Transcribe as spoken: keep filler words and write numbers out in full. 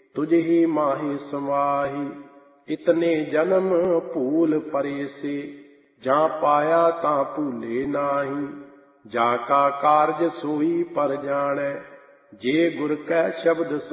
तुझहि माहि समाहि। इतने जन्म भूल परेसे, जहाँ पाया तां भूले नाही। जाका कारज सोई पर जानै, जे गुर कै शब्द